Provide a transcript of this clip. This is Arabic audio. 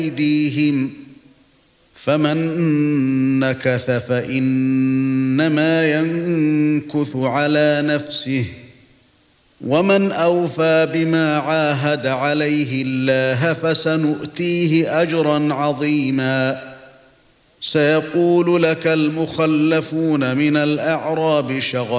أيديهم فمن نكث فإنما ينكث على نفسه ومن أوفى بما عاهد عليه الله فسنؤتيه أجرا عظيما سيقول لك المخلفون من الأعراب